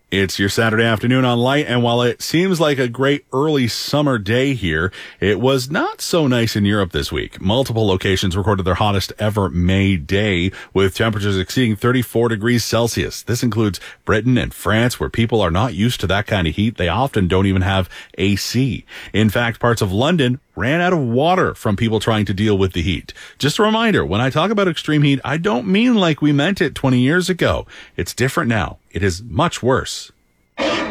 It's your Saturday afternoon on Light, and while it seems like a great early summer day here, it was not so nice in Europe this week. Multiple locations recorded their hottest ever May day, with temperatures exceeding 34 degrees Celsius. This includes Britain and France, where people are not used to that kind of heat. They often don't even have AC. In fact, parts of London ran out of water from people trying to deal with the heat. Just a reminder, when I talk about extreme heat, I don't mean like we meant it 20 years ago. It's different now. It is much worse.